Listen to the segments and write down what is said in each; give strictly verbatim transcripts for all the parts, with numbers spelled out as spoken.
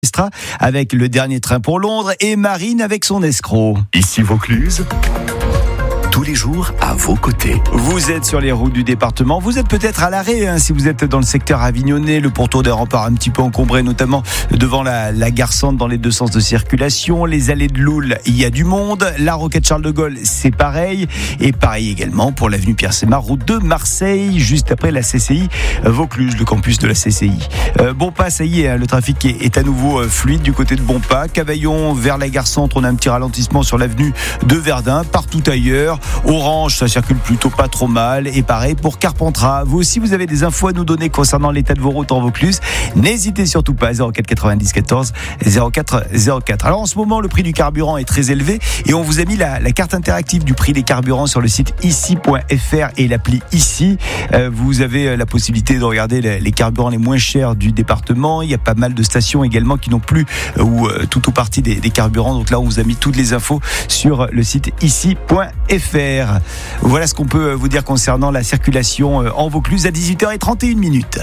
Avec le dernier train pour Londres et Marine avec son escroc. Ici Vaucluse, tous les jours à vos côtés. Vous êtes sur les routes du département, vous êtes peut-être à l'arrêt hein, si vous êtes dans le secteur avignonnais, le pourtour des remparts un petit peu encombré, notamment devant la, la gare centre dans les deux sens de circulation, les allées de Loul, il y a du monde, la Roquette Charles de Gaulle, c'est pareil, et pareil également pour l'avenue Pierre-Sémar, route de Marseille, juste après la C C I Vaucluse, le campus de la C C I. Euh, Bonpas, ça y est, hein, le trafic est, est à nouveau euh, fluide du côté de Bonpas. Cavaillon vers la gare centre, on a un petit ralentissement sur l'avenue de Verdun, partout ailleurs. Orange, ça circule plutôt pas trop mal. Et pareil pour Carpentras. Vous aussi, vous avez des infos à nous donner concernant l'état de vos routes en Vaucluse. N'hésitez surtout pas, zéro quatre quatre-vingt-dix quatorze zéro quatre zéro quatre. Alors en ce moment, le prix du carburant est très élevé et on vous a mis la, la carte interactive du prix des carburants sur le site ici point f r et l'appli Ici. Euh, vous avez la possibilité de regarder les, les carburants les moins chers du département. Il y a pas mal de stations également qui n'ont plus euh, ou euh, tout ou partie des, des carburants. Donc là, on vous a mis toutes les infos sur le site ici point f r. Voilà ce qu'on peut vous dire concernant la circulation en Vaucluse à dix-huit heures trente et une minutes.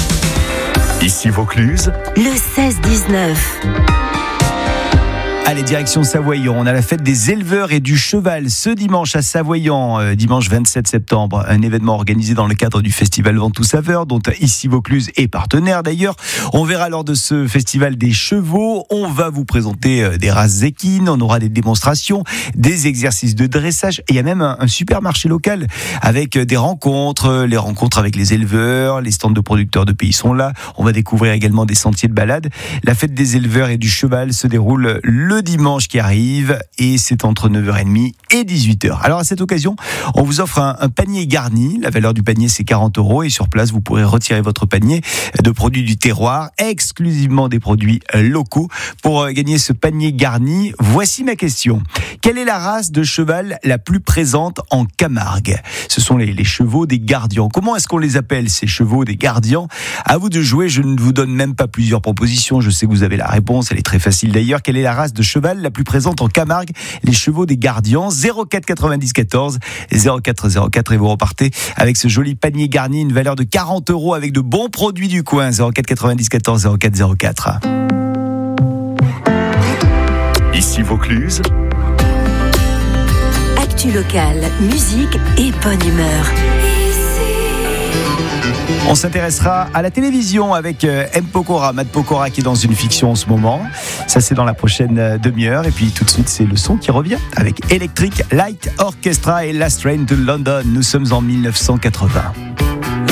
Ici Vaucluse, le seize dix-neuf. Allez, direction Savoyant. On a la fête des éleveurs et du cheval ce dimanche à Savoyant, euh, dimanche vingt-sept septembre. Un événement organisé dans le cadre du festival Ventoux Saveur, dont Ici Vaucluse est partenaire d'ailleurs. On verra lors de ce festival des chevaux. On va vous présenter euh, des races équines. On aura des démonstrations, des exercices de dressage. Et il y a même un, un supermarché local avec euh, des rencontres. Les rencontres avec les éleveurs, les stands de producteurs de pays sont là. On va découvrir également des sentiers de balade. La fête des éleveurs et du cheval se déroule le dimanche qui arrive et c'est entre neuf heures trente et dix-huit heures. Alors à cette occasion, on vous offre un, un panier garni. La valeur du panier c'est quarante euros et sur place vous pourrez retirer votre panier de produits du terroir, exclusivement des produits locaux. Pour gagner ce panier garni, voici ma question. Quelle est la race de cheval la plus présente en Camargue ? Ce sont les, les chevaux des gardians. Comment est-ce qu'on les appelle ces chevaux des gardians ? À vous de jouer, je ne vous donne même pas plusieurs propositions. Je sais que vous avez la réponse, elle est très facile d'ailleurs. Quelle est la race de cheval la plus présente en Camargue, les chevaux des gardians? Zéro quatre quatre-vingt-dix quatorze zéro quatre zéro quatre et vous repartez avec ce joli panier garni, une valeur de quarante euros avec de bons produits du coin. Zéro quatre quatre-vingt-dix quatorze zéro quatre zéro quatre. ici Vaucluse, Actu locale, musique et bonne humeur. On s'intéressera à la télévision avec M. Pokora, Matt Pokora qui est dans une fiction en ce moment. Ça c'est dans la prochaine demi-heure. Et puis tout de suite c'est le son qui revient avec Electric Light Orchestra et Last Train to London. Nous sommes en mille neuf cent quatre-vingts.